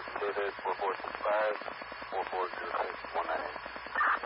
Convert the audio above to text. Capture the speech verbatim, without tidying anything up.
David, four four six five, four four zero six one nine eight.